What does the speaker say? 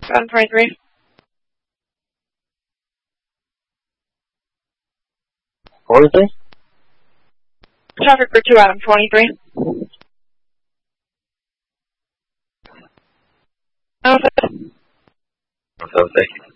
Adam 23. What was it? Traffic for 2 Adam 23. Oh, thank you.